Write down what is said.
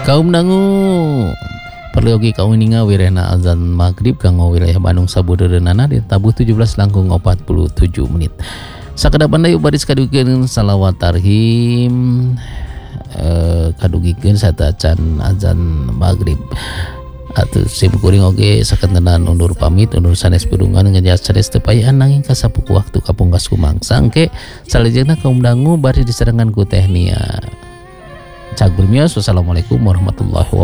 Kaum dangu perliogi kaum ninga wirena azan maghrib kanggo wilayah Bandung sabudereunana di tabuh 17 langkung 47 menit. Sakada pandai baris kadugikeun salawat tarhim kadugikeun satacan azan maghrib. Atuh sim kuring oge sakentenan undur pamit undur sanes pedungan ngejat sanes teu payahan nanging kasapuku waktu kapungkas kumangsa engke salajengna kaum dangu bari diserangan ku teh nia. Cak bermios, wassalamualaikum warahmatullahi wabarakatuh.